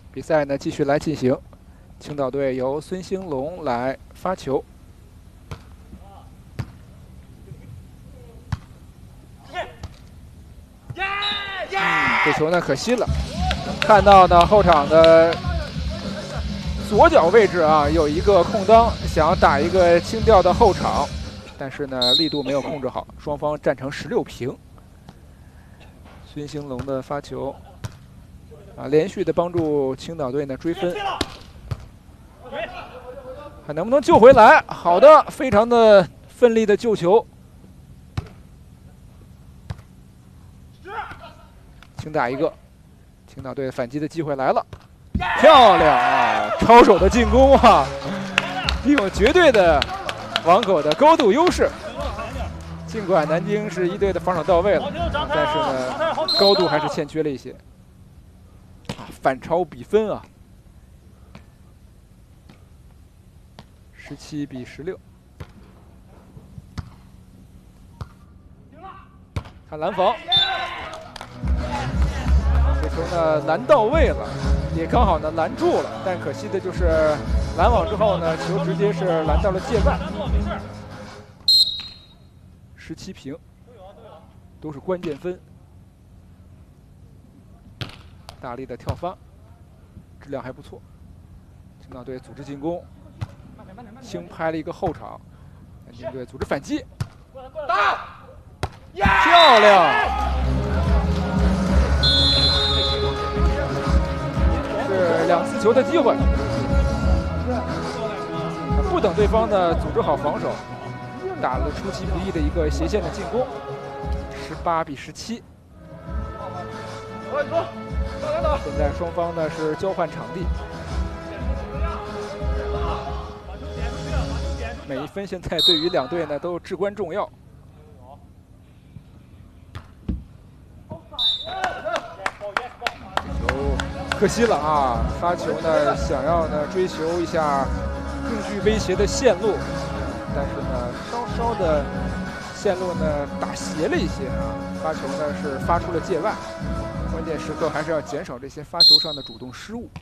比赛呢继续来进行，青岛队由孙兴龙来发球。这球呢可惜了，看到呢后场的左脚位置啊有一个空当，想要打一个轻吊的后场，但是呢力度没有控制好，双方战成16平。孙兴龙的发球。 连续的帮助青岛队呢追分，看能不能救回来？好的，非常的奋力的救球，轻打一个，青岛队反击的机会来了，漂亮啊！抄手的进攻啊，利用绝对的网口的高度优势。尽管南京是一队的防守到位了，但是呢高度还是欠缺了一些。 反超比分啊，17比16。看拦防，这球呢拦到位了，也刚好呢拦住了，但可惜的就是拦网之后呢，球直接是拦到了界外。17平，都是关键分。 大力的跳发，质量还不错。青岛队组织进攻，轻拍了一个后场，南京队组织反击，漂亮！是2次球的机会，不等对方呢组织好防守，打了出其不意的一个斜线的进攻，18比17。 现在双方呢是交换场地，每一分现在对于两队呢都至关重要。球可惜了啊！发球呢想要呢追求一下更具威胁的线路，但是呢稍稍的线路呢打斜了一些啊，发球呢是发出了界外。 关键时刻还是要减少这些发球上的主动失误。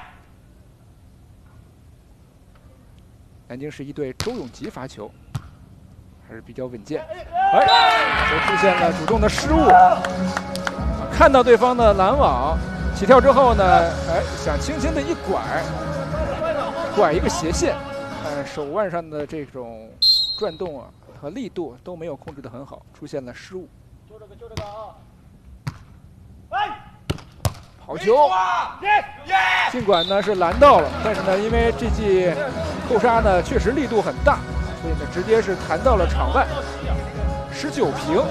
南京市一队周永吉发球还是比较稳健，球出现了主动的失误，看到对方的拦网，起跳之后呢，想轻轻的一拐一个斜线，手腕上的这种转动啊和力度都没有控制得很好，出现了失误。就这个啊！ 好球！尽管呢是拦到了，但是呢，因为这记扣杀呢确实力度很大，所以呢直接是弹到了场外，19平。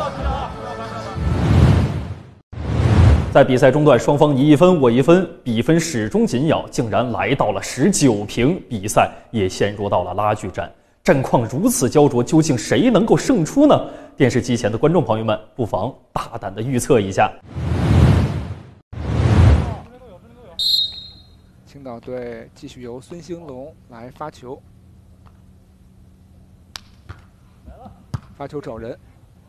在比赛中段，双方你一分我一分，比分始终紧咬，竟然来到了19平，比赛也陷入到了拉锯战。战况如此焦灼，究竟谁能够胜出呢？电视机前的观众朋友们，不妨大胆的预测一下。 青岛队继续由孙兴龙来发球，发球找人，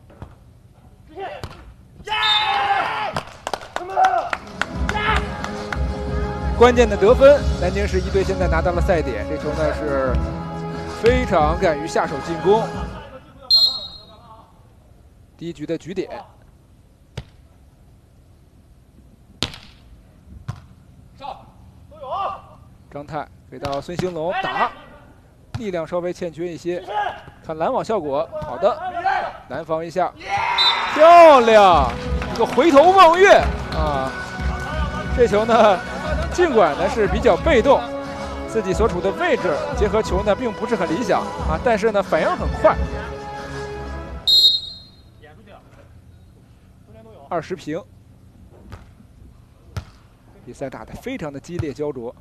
关键的得分，南京市一队现在拿到了赛点。这球呢是非常敢于下手进攻，第一局的局点。 张泰给到孙兴龙打，力量稍微欠缺一些，看拦网效果，好的，拦防一下，漂亮，一个回头望月啊！这球呢，尽管呢是比较被动，自己所处的位置结合球呢并不是很理想啊，但是呢反应很快。20平，比赛打得非常的激烈焦灼。